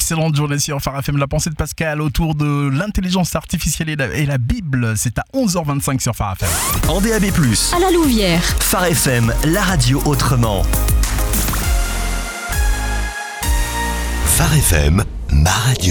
excellente journée sur Phare FM. La pensée de Pascal autour de l'intelligence artificielle et la Bible. C'est à 11h25 sur Phare FM. En DAB+, à la Louvière. Phare FM, la radio autrement. Phare FM, ma radio.